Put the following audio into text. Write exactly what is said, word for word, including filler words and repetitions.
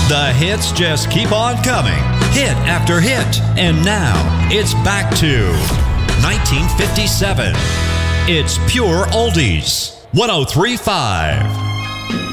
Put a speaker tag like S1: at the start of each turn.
S1: The hits just keep on coming, hit after hit. And now, it's back to nineteen fifty-seven. It's Pure Oldies, one oh three point five.